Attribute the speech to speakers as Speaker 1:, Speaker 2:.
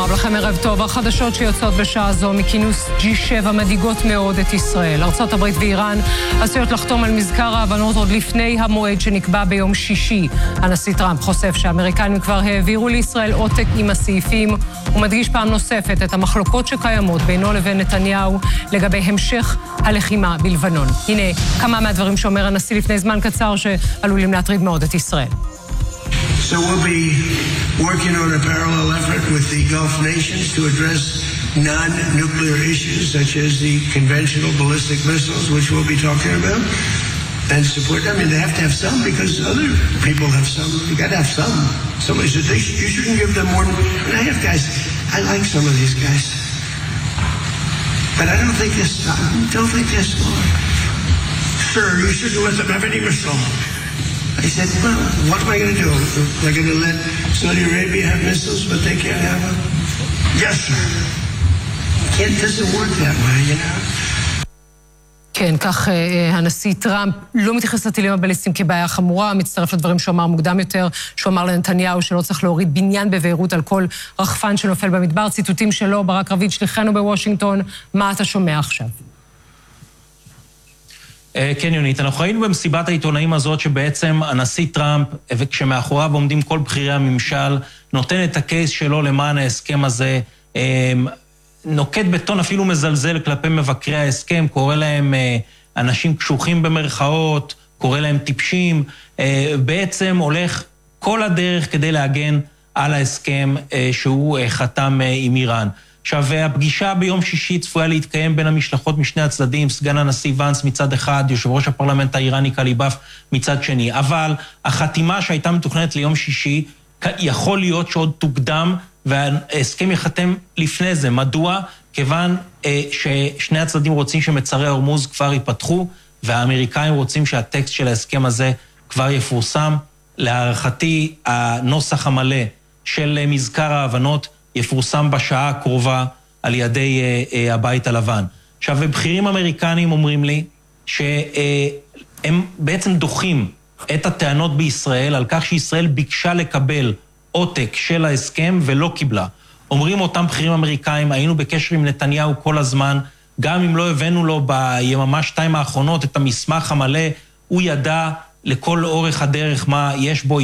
Speaker 1: שלום לכם, ערב טוב. החדשות שיוצאות בשעה זו מכינוס G7 מדאיגות מאוד את ישראל. ארצות הברית ואיראן עשויות לחתום על מזכר ההבנות עוד לפני המועד שנקבע ביום שישי. הנשיא טראמפ חושף שהאמריקנים כבר העבירו לישראל עותק עם הסעיפים, ומדגיש פעם נוספת את המחלוקות שקיימות בינו לבין נתניהו לגבי המשך הלחימה בלבנון. הנה כמה מהדברים שאומר הנשיא לפני זמן קצר שעלולים להטריד מאוד את ישראל.
Speaker 2: So we'll be working on a parallel effort with the Gulf nations to address non-nuclear issues such as the conventional ballistic missiles, which we'll be talking about, and support them. I mean, they have to have some because other people have some. You got to have some. Somebody said you shouldn't give them more. And I have guys. I like some of these guys, but I don't think they're smart. Sir, you shouldn't let them have any missile. I said, well, what am I going to do? Am I going to let Saudi Arabia have missiles, but they can't have them? Yes, sir. It doesn't work that way, you know?
Speaker 1: כן, כך הנשיא טראמפ לא מתייחס לטילים הבליסטיים כבעיה חמורה, מצטרף לדברים שהוא אמר מוקדם יותר, שהוא אמר לנתניהו שלא צריך להוריד בניין בביירות על כל רחפן שנופל במדבר. ציטוטים שלו, ברק רביד שליחנו בוושינגטון, מה אתה שומע עכשיו?
Speaker 3: כן, יונית, אנחנו ראינו במסיבת העיתונאים הזאת שבעצם הנשיא טראמפ, וכשמאחוריו עומדים כל בכירי הממשל, נותן את הקייס שלו למען ההסכם הזה, נוקט בטון אפילו מזלזל כלפי מבקרי ההסכם, קורא להם אנשים קשוחים במרכאות, קורא להם טיפשים, בעצם הולך כל הדרך כדי להגן על ההסכם שהוא חתם עם איראן. עכשיו, הפגישה ביום שישי צפויה להתקיים בין המשלחות משני הצדדים, סגן הנשיא ונס מצד אחד, יושב ראש הפרלמנט האיראני קליבאף מצד שני. אבל החתימה שהייתה מתוכננת ליום שישי, יכול להיות שעוד תוקדם, וההסכם יחתם לפני זה. מדוע? כיוון ששני הצדדים רוצים שמצרי הורמוז כבר ייפתחו, והאמריקאים רוצים שהטקסט של ההסכם הזה כבר יפורסם. להערכתי, הנוסח המלא של מזכר ההבנות יפורסם בשעה הקרובה על ידי הבית הלבן. עכשיו, בכירים אמריקנים אומרים לי שהם בעצם דוחים את הטענות בישראל על כך שישראל ביקשה לקבל עותק של ההסכם ולא קיבלה. אומרים אותם בכירים אמריקאים, היינו בקשר עם נתניהו כל הזמן, גם אם לא הבאנו לו ביממה 2 האחרונות את המסמך המלא, הוא ידע לכל אורך הדרך מה יש בו,